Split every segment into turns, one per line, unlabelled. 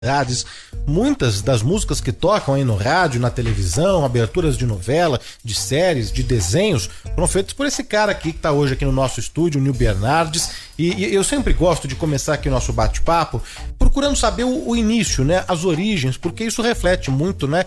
Muitas das músicas que tocam aí no rádio, na televisão, aberturas de novela, de séries, de desenhos, foram feitas por esse cara aqui que está hoje aqui no nosso estúdio, o Nil Bernardes. E eu sempre gosto de começar aqui o nosso bate-papo procurando saber o início, né, as origens, porque isso reflete muito, né,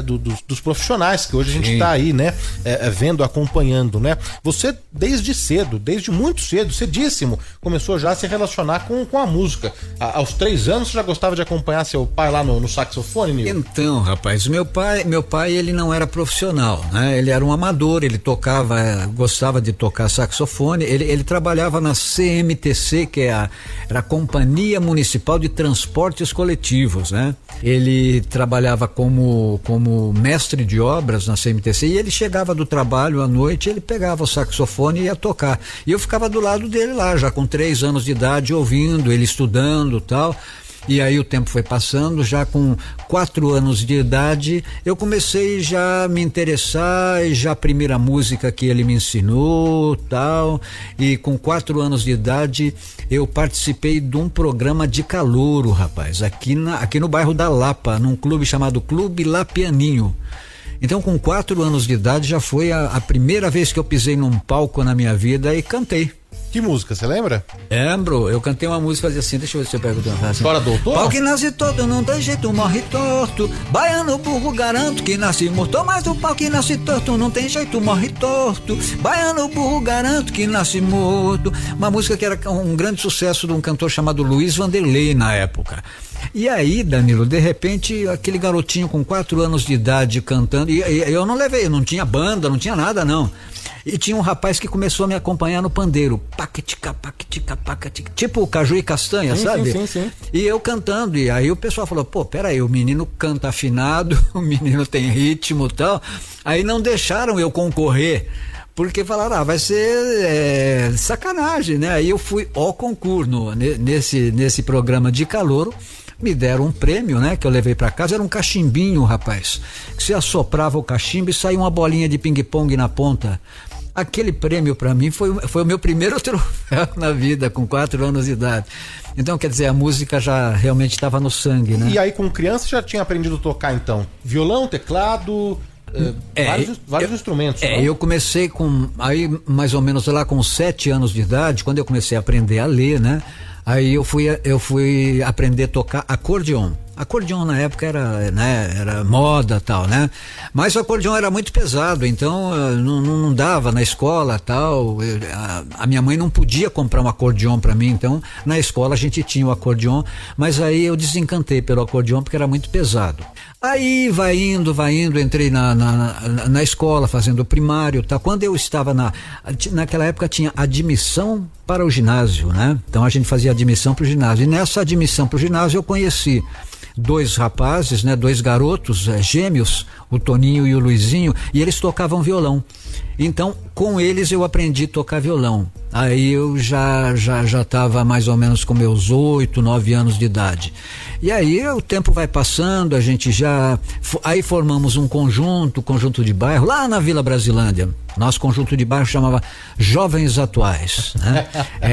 dos profissionais que hoje a gente está aí, né, vendo, acompanhando, né. Você desde cedo, desde muito cedo, cedíssimo, começou já a se relacionar com a música. Aos 3 anos você já gostava de acompanhar seu pai lá no saxofone, Nil?
Então, rapaz, meu pai ele não era profissional, né? Ele era um amador, ele tocava, gostava de tocar saxofone, ele trabalhava na CMTC, que era a Companhia Municipal de Transportes Coletivos, né? Ele trabalhava como mestre de obras na CMTC e ele chegava do trabalho à noite, ele pegava o saxofone e ia tocar. E eu ficava do lado dele lá, já com 3 anos de idade, ouvindo, ele estudando e tal. E aí o tempo foi passando, já com 4 anos de idade, eu comecei já a me interessar, e já a primeira música que ele me ensinou, tal, e com 4 anos de idade eu participei de um programa de calouro, rapaz, aqui no bairro da Lapa, num clube chamado Clube Lapianinho. Então, com 4 anos de idade já foi a primeira vez que eu pisei num palco na minha vida e cantei.
Que música, você lembra?
Lembro, eu cantei uma música assim, deixa eu ver se eu pego assim.
Fora doutor?
Pau que nasce todo, não tem jeito, morre torto. Baiano burro, garanto que nasce morto. Mas o pau que nasce torto, não tem jeito, morre torto. Baiano burro, garanto que nasce morto. Uma música que era um grande sucesso de um cantor chamado Luiz Vanderlei na época. E aí, Danilo, de repente, aquele garotinho com 4 anos de idade cantando, e eu não levei, não tinha banda, não tinha nada, não. E tinha um rapaz que começou a me acompanhar no pandeiro, paquitica, paquitica, paquitica, tipo Caju e Castanha, sabe?
Sim.
E eu cantando, e aí o pessoal falou, pô, peraí, o menino canta afinado, o menino tem ritmo e tal. Aí não deixaram eu concorrer, porque falaram, vai ser sacanagem, né? Aí eu fui ao concurso nesse programa de calouro. Me deram um prêmio, né, que eu levei pra casa, era um cachimbinho, rapaz, que você assoprava o cachimbo e saía uma bolinha de ping-pong na ponta. Aquele prêmio pra mim foi o meu primeiro troféu na vida, com 4 anos de idade. Então, quer dizer, a música já realmente estava no sangue, né?
E aí, com criança, já tinha aprendido a tocar, então? Violão, teclado, vários instrumentos.
Eu comecei aí mais ou menos lá com 7 anos de idade, quando eu comecei a aprender a ler, né? Aí eu fui aprender a tocar acordeon. Acordeon na época era moda tal, né? Mas o acordeon era muito pesado, então não dava na escola tal. A minha mãe não podia comprar um acordeon para mim, então na escola a gente tinha o acordeon, mas aí eu desencantei pelo acordeon porque era muito pesado. Aí vai indo, entrei na escola fazendo o primário, tá? Quando eu estava naquela época tinha admissão para o ginásio, né? Então a gente fazia admissão para o ginásio, e nessa admissão para o ginásio eu conheci 2 rapazes, né? 2 garotos gêmeos, o Toninho e o Luizinho, e eles tocavam violão. Então, com eles eu aprendi a tocar violão. Aí eu já estava mais ou menos com meus 8, 9 anos de idade. E aí o tempo vai passando, a gente aí formamos um conjunto de bairro, lá na Vila Brasilândia. Nosso conjunto de bairro chamava Jovens Atuais, né?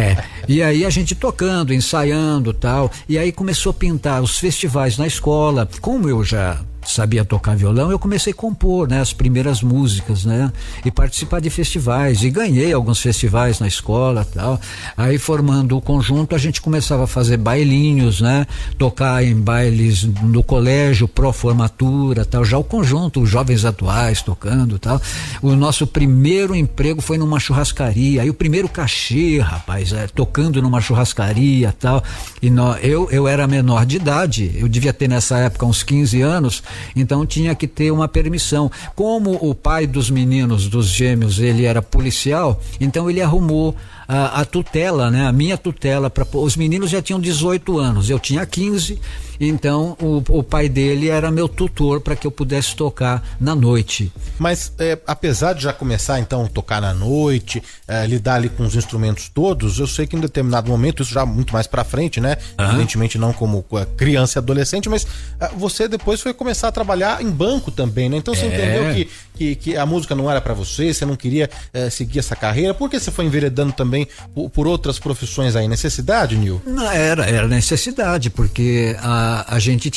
E aí a gente tocando, ensaiando tal, e aí começou a pintar os festivais na escola. Como eu já sabia tocar violão, eu comecei a compor, né, as primeiras músicas, né, e participar de festivais, e ganhei alguns festivais na escola, tal. Aí formando o conjunto, a gente começava a fazer bailinhos, né, tocar em bailes no colégio, pró-formatura, tal, já o conjunto, os Jovens Atuais tocando, tal. O nosso primeiro emprego foi numa churrascaria, aí o primeiro cachê, rapaz, tocando numa churrascaria, tal. E eu era menor de idade, eu devia ter nessa época uns 15 anos, então tinha que ter uma permissão. Como o pai dos meninos, dos gêmeos, ele era policial, então ele arrumou a tutela, né? A minha tutela, os meninos já tinham 18 anos, eu tinha 15, então o pai dele era meu tutor para que eu pudesse tocar na noite.
Mas apesar de já começar então a tocar na noite, lidar ali com os instrumentos todos, eu sei que em determinado momento, isso já muito mais pra frente, né? Evidentemente não como criança e adolescente, mas você depois foi começar a trabalhar em banco também, né? Então você entendeu que a música não era pra você não queria seguir essa carreira. Por que você foi enveredando também por outras profissões aí? Necessidade, Nil?
Não, era necessidade, porque a gente